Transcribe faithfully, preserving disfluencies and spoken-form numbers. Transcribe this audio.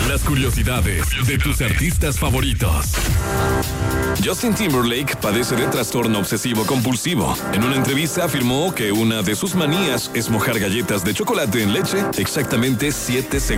Las curiosidades de tus artistas favoritos. Justin Timberlake padece de trastorno obsesivo compulsivo. En una entrevista afirmó que una de sus manías es mojar galletas de chocolate en leche exactamente siete segundos.